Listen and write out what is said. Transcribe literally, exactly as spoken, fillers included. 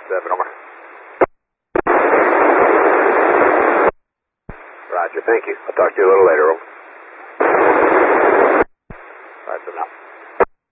seven, over. Roger, thank you. I'll talk to you a little later, over. Five seven out.